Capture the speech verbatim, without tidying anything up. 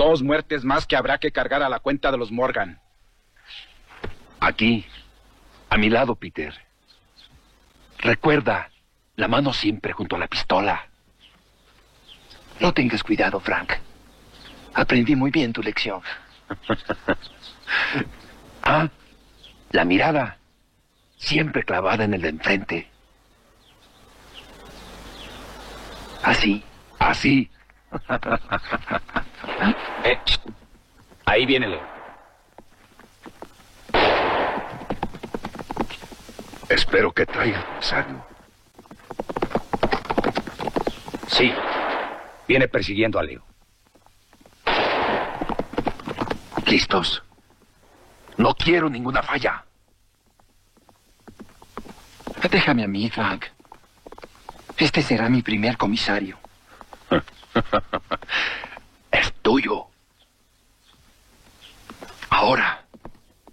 Dos muertes más que habrá que cargar a la cuenta de los Morgan. Aquí, a mi lado, Peter. Recuerda, la mano siempre junto a la pistola. No tengas cuidado, Frank. Aprendí muy bien tu lección. Ah, la mirada. Siempre clavada en el de enfrente. Así, así. Eh, ahí viene Leo. Espero que traiga el comisario. Sí, viene persiguiendo a Leo. ¿Listos? No quiero ninguna falla. Déjame a mí, Frank. Este será mi primer comisario. Es tuyo. Ahora.